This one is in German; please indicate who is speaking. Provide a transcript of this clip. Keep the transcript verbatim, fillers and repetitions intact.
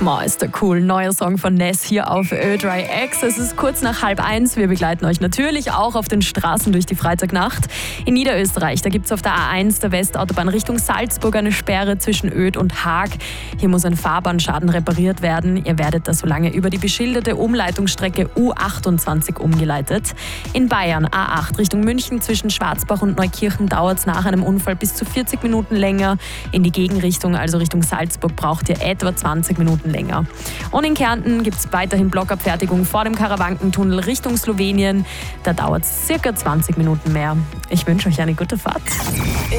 Speaker 1: Ma, ist der cool. Neuer Song von Ness hier auf Ö3X. Es ist kurz nach halb eins. Wir begleiten euch natürlich auch auf den Straßen durch die Freitagnacht. In Niederösterreich, da gibt es auf der A eins der Westautobahn Richtung Salzburg eine Sperre zwischen Oedt und Haag. Hier muss ein Fahrbahnschaden repariert werden. Ihr werdet da so lange über die beschilderte Umleitungsstrecke U achtundzwanzig umgeleitet. In Bayern A acht Richtung München zwischen Schwarzbach und Neukirchen dauert es nach einem Unfall bis zu vierzig Minuten länger. In die Gegenrichtung, also Richtung Salzburg, braucht ihr etwa zwanzig Minuten länger. Und in Kärnten gibt es weiterhin Blockabfertigung vor dem Karawankentunnel Richtung Slowenien. Da dauert es circa zwanzig Minuten mehr. Ich wünsche euch eine gute Fahrt.